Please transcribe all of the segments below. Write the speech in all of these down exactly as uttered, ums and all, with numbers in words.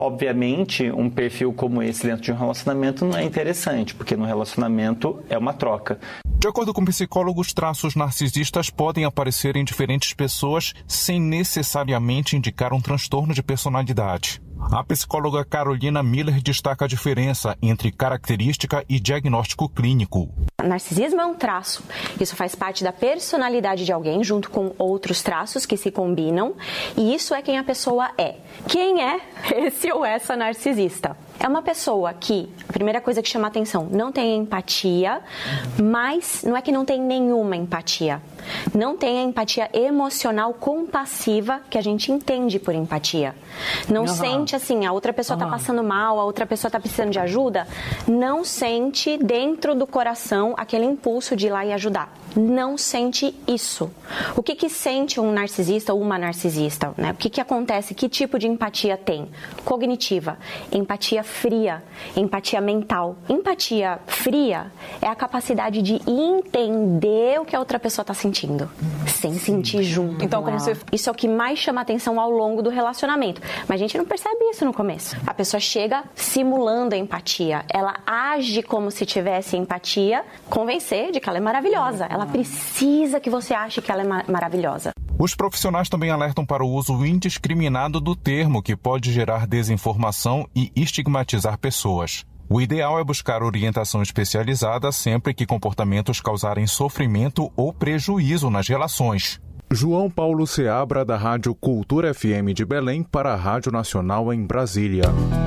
Obviamente, um perfil como esse dentro de um relacionamento não é interessante, porque no relacionamento é uma troca. De acordo com psicólogos, traços narcisistas podem aparecer em diferentes pessoas sem necessariamente indicar um transtorno de personalidade. A psicóloga Carolina Miller destaca a diferença entre característica e diagnóstico clínico. Narcisismo é um traço. Isso faz parte da personalidade de alguém, junto com outros traços que se combinam. E isso é quem a pessoa é. Quem é esse ou essa narcisista? É uma pessoa que, a primeira coisa que chama a atenção, não tem empatia, mas não é que não tem nenhuma empatia. Não tem a empatia emocional compassiva que a gente entende por empatia. Não uhum. sente assim, a outra pessoa está uhum. passando mal, a outra pessoa está precisando de ajuda. Não sente dentro do coração aquele impulso de ir lá e ajudar. Não sente isso. O que que sente um narcisista ou uma narcisista? Né? O que que acontece? Que tipo de empatia tem? Cognitiva, empatia fria, empatia mental. Empatia fria é a capacidade de entender o que a outra pessoa está sentindo, sem sentir junto então, com como ela. Você... Isso é o que mais chama atenção ao longo do relacionamento. Mas a gente não percebe isso no começo. A pessoa chega simulando a empatia. Ela age como se tivesse empatia, convencer de que ela é maravilhosa. Ela precisa que você ache que ela é ma- maravilhosa. Os profissionais também alertam para o uso indiscriminado do termo, que pode gerar desinformação e estigmatizar pessoas. O ideal é buscar orientação especializada sempre que comportamentos causarem sofrimento ou prejuízo nas relações. João Paulo Seabra, da Rádio Cultura F M de Belém, para a Rádio Nacional em Brasília.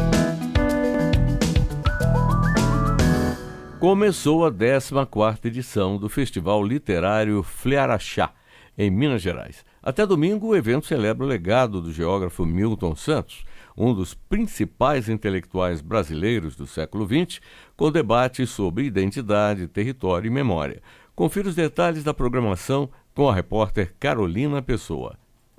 Começou a décima quarta edição do Festival Literário Fliaraxá, em Minas Gerais. Até domingo, o evento celebra o legado do geógrafo Milton Santos, um dos principais intelectuais brasileiros do século vinte, com debates sobre identidade, território e memória. Confira os detalhes da programação com a repórter Carolina Pessoa.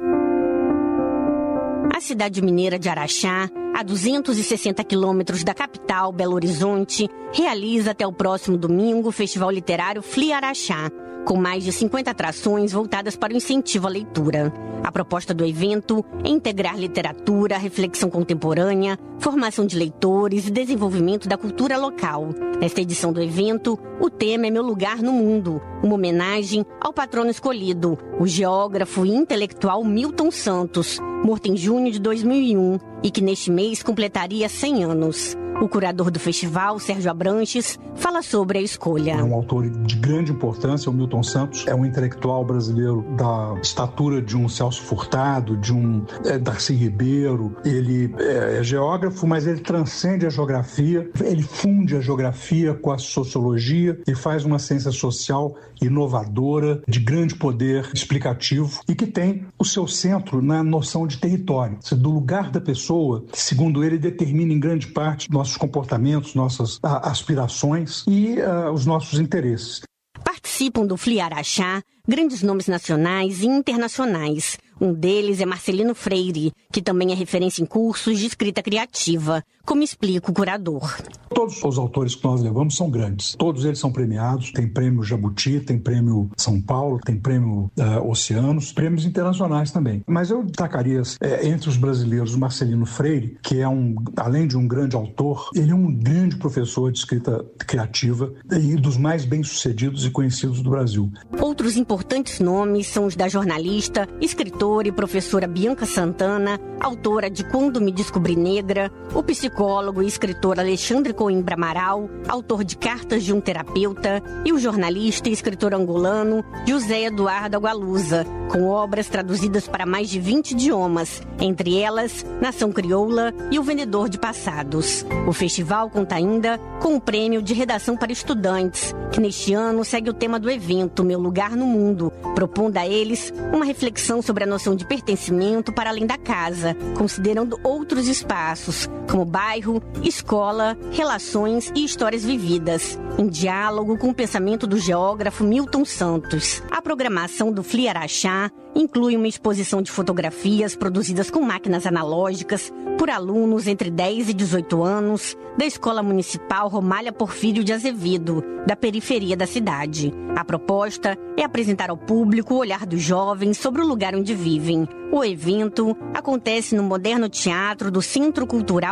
A cidade mineira de Araxá, a duzentos e sessenta quilômetros da capital, Belo Horizonte, realiza até o próximo domingo o Festival Literário Fliaraxá, com mais de cinquenta atrações voltadas para o incentivo à leitura. A proposta do evento é integrar literatura, reflexão contemporânea, formação de leitores e desenvolvimento da cultura local. Nesta edição do evento, o tema é Meu Lugar no Mundo, uma homenagem ao patrono escolhido, o geógrafo e intelectual Milton Santos, morto em junho de dois mil e um e que neste mês completaria cem anos. O curador do festival, Sérgio Abranches, fala sobre a escolha. É um autor de grande importância, o Milton Santos. É um intelectual brasileiro da estatura de um Celso Furtado, de um é, Darcy Ribeiro. Ele é, é geógrafo, mas ele transcende a geografia. Ele funde a geografia com a sociologia e faz uma ciência social inovadora, de grande poder explicativo e que tem o seu centro na noção de território, do lugar da pessoa, que, segundo ele, determina em grande parte nossos comportamentos, nossas a, aspirações e uh, os nossos interesses. Participam do Fliaraxá grandes nomes nacionais e internacionais. Um deles é Marcelino Freire, que também é referência em cursos de escrita criativa, como explica o curador. Todos os autores que nós levamos são grandes. Todos eles são premiados. Tem prêmio Jabuti, tem prêmio São Paulo, tem prêmio uh, Oceanos, prêmios internacionais também. Mas eu destacaria é, entre os brasileiros o Marcelino Freire, que é um, além de um grande autor, ele é um grande professor de escrita criativa e dos mais bem-sucedidos e conhecidos do Brasil. Outros importantes nomes são os da jornalista, escritora e professora Bianca Santana, autora de Quando Me Descobri Negra, o psicólogo e escritor Alexandre Coimbra Amaral, autor de Cartas de um Terapeuta, e o jornalista e escritor angolano José Eduardo Agualusa, com obras traduzidas para mais de vinte idiomas, entre elas Nação Crioula e O Vendedor de Passados. O festival conta ainda com o Prêmio de Redação para Estudantes, que neste ano segue o tema do evento Meu Lugar no Mundo, propondo a eles uma reflexão sobre a noção de pertencimento para além da casa, considerando outros espaços, como bairro, escola, relações e histórias vividas, em diálogo com o pensamento do geógrafo Milton Santos. A programação do Fliaraxá inclui uma exposição de fotografias produzidas com máquinas analógicas por alunos entre dez e dezoito anos da Escola Municipal Romália Porfírio de Azevedo, da periferia da cidade. A proposta é apresentar ao público o olhar dos jovens sobre o lugar onde vivem. O evento acontece no Moderno Teatro do Centro Cultural